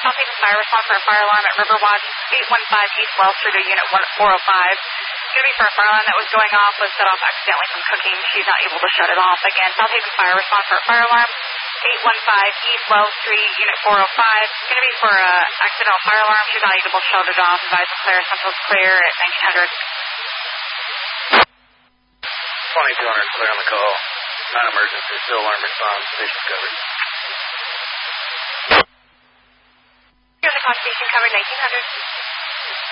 South Haven Fire response for a fire alarm at Riverwatch 815 East Wells Street, Unit 405. Going to be for a fire alarm that was going off, was set off accidentally from cooking. She's not able to shut it off. Again, South Haven Fire response for a fire alarm 815 East Wells Street, Unit 405. Going to be for an accidental fire alarm. She's not able to shut it off. Advise the Claire Central's clear at 1900. 2200 clear on the call. Non-emergency, still alarm response. Station covered. Here's the call station covered 1900.